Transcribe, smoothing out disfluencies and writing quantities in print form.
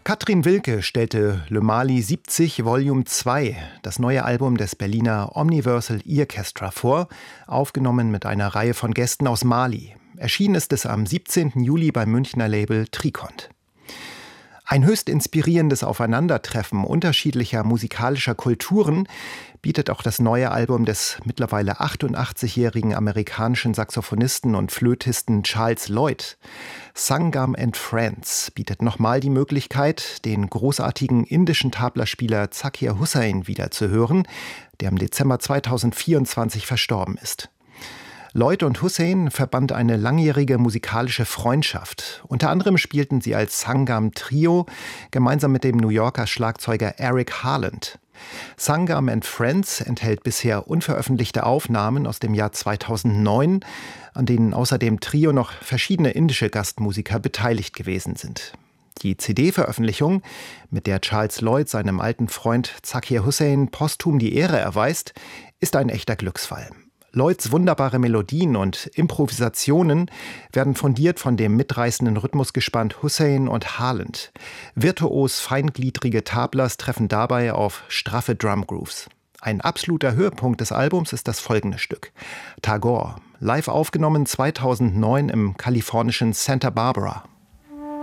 Katrin Wilke stellte Le Mali 70 Volume 2, das neue Album des Berliner Omniversal Earchestra vor, aufgenommen mit einer Reihe von Gästen aus Mali. Erschienen ist es am 17. Juli beim Münchner Label Trikont. Ein höchst inspirierendes Aufeinandertreffen unterschiedlicher musikalischer Kulturen bietet auch das neue Album des mittlerweile 88-jährigen amerikanischen Saxophonisten und Flötisten Charles Lloyd. Sangam and Friends bietet nochmal die Möglichkeit, den großartigen indischen Tablaspieler Zakir Hussain wiederzuhören, der im Dezember 2024 verstorben ist. Lloyd und Hussain verband eine langjährige musikalische Freundschaft. Unter anderem spielten sie als Sangam Trio gemeinsam mit dem New Yorker Schlagzeuger Eric Harland. Sangam and Friends enthält bisher unveröffentlichte Aufnahmen aus dem Jahr 2009, an denen außer dem Trio noch verschiedene indische Gastmusiker beteiligt gewesen sind. Die CD-Veröffentlichung, mit der Charles Lloyd seinem alten Freund Zakir Hussain posthum die Ehre erweist, ist ein echter Glücksfall. Lloyds wunderbare Melodien und Improvisationen werden fundiert von dem mitreißenden Rhythmusgespann Hussain und Harland. Virtuos feingliedrige Tablas treffen dabei auf straffe Drumgrooves. Ein absoluter Höhepunkt des Albums ist das folgende Stück: Tagore, live aufgenommen 2009 im kalifornischen Santa Barbara.